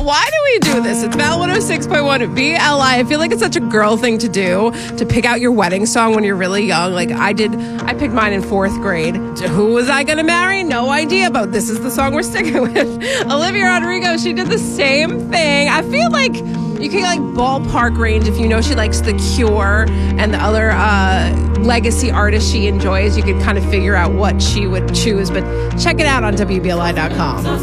Why do we do this? It's Val 106.1 BLI. I feel like it's such a girl thing to do, to pick out your wedding song when you're really young. Like I did. I picked mine in 4th grade. Who was I going to marry? No idea, but this is the song we're sticking with. Olivia Rodrigo, she did the same thing. I feel like you can like ballpark range if you know she likes The Cure and the other legacy artists she enjoys. You can kind of figure out what she would choose, but check it out on WBLI.com.